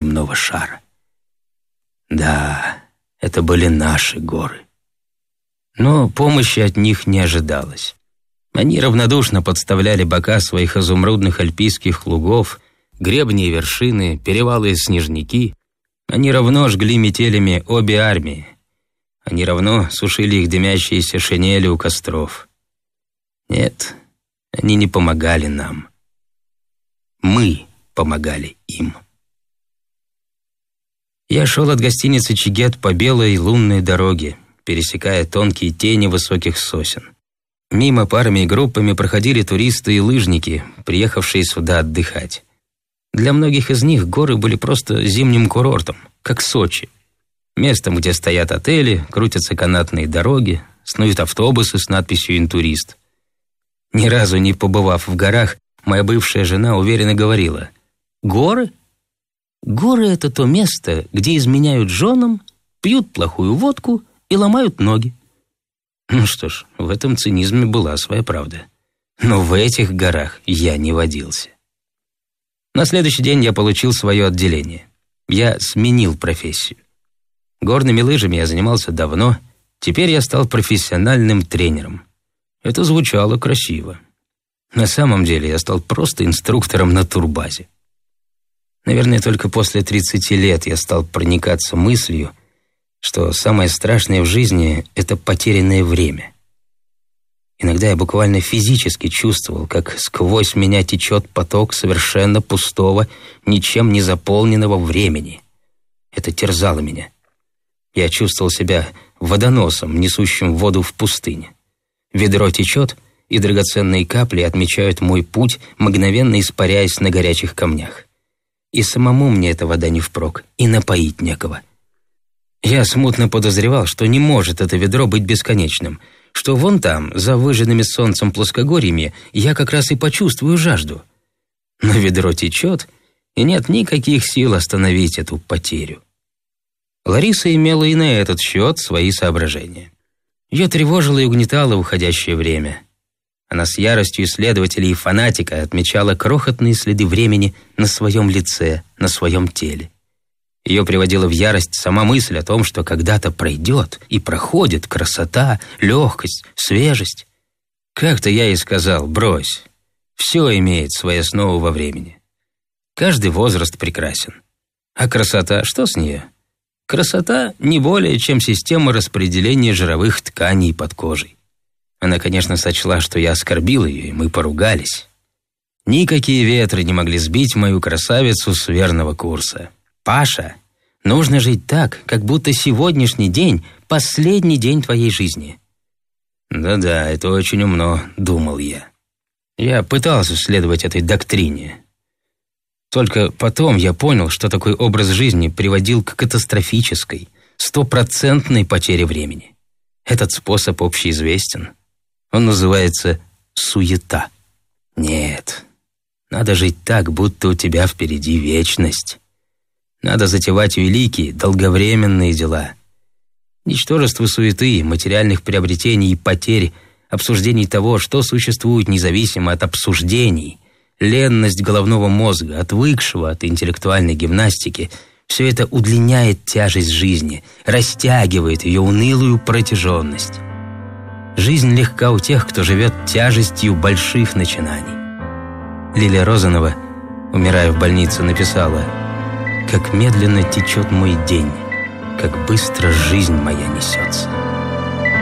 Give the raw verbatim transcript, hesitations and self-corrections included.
земного шара. Да, это были наши горы. Но помощи от них не ожидалось. Они равнодушно подставляли бока своих изумрудных альпийских лугов, гребни и вершины, перевалы и снежники. Они равно жгли метелями обе армии. Они равно сушили их дымящиеся шинели у костров. Нет, они не помогали нам. Мы помогали им. Я шел от гостиницы «Чигет» по белой лунной дороге, пересекая тонкие тени высоких сосен. Мимо парами и группами проходили туристы и лыжники, приехавшие сюда отдыхать. Для многих из них горы были просто зимним курортом, как Сочи. Местом, где стоят отели, крутятся канатные дороги, снуют автобусы с надписью «Интурист». Ни разу не побывав в горах, моя бывшая жена уверенно говорила: «Горы? Горы — это то место, где изменяют женам, пьют плохую водку и ломают ноги». Ну что ж, в этом цинизме была своя правда. Но в этих горах я не водился. На следующий день я получил свое отделение. Я сменил профессию. Горными лыжами я занимался давно, теперь я стал профессиональным тренером. Это звучало красиво. На самом деле я стал просто инструктором на турбазе. Наверное, только после тридцати лет я стал проникаться мыслью, что самое страшное в жизни — это потерянное время. Иногда я буквально физически чувствовал, как сквозь меня течет поток совершенно пустого, ничем не заполненного времени. Это терзало меня. Я чувствовал себя водоносом, несущим воду в пустыне. Ведро течет, и драгоценные капли отмечают мой путь, мгновенно испаряясь на горячих камнях. И самому мне эта вода не впрок, и напоить некого. Я смутно подозревал, что не может это ведро быть бесконечным, что вон там, за выжженными солнцем плоскогорьями, я как раз и почувствую жажду. Но ведро течет, и нет никаких сил остановить эту потерю. Лариса имела и на этот счет свои соображения. Ее тревожило и угнетало уходящее время. Она с яростью исследователя и фанатика отмечала крохотные следы времени на своем лице, на своем теле. Ее приводила в ярость сама мысль о том, что когда-то пройдет и проходит красота, легкость, свежесть. Как-то я ей сказал: брось, все имеет свои основы во времени. Каждый возраст прекрасен. А красота, что с нее? Красота не более, чем система распределения жировых тканей под кожей. Она, конечно, сочла, что я оскорбил ее, и мы поругались. Никакие ветры не могли сбить мою красавицу с верного курса. «Паша, нужно жить так, как будто сегодняшний день – последний день твоей жизни». «Да-да, это очень умно», – думал я. Я пытался следовать этой доктрине. Только потом я понял, что такой образ жизни приводил к катастрофической, стопроцентной потере времени. Этот способ общеизвестен. Он называется суета. Нет, надо жить так, будто у тебя впереди вечность. Надо затевать великие, долговременные дела. Ничтожество суеты, материальных приобретений и потерь, обсуждений того, что существует независимо от обсуждений, ленность головного мозга, отвыкшего от интеллектуальной гимнастики — все это удлиняет тяжесть жизни, растягивает ее унылую протяженность. Жизнь легка у тех, кто живет тяжестью больших начинаний. Лилия Розанова, умирая в больнице, написала: «Как медленно течет мой день, как быстро жизнь моя несется».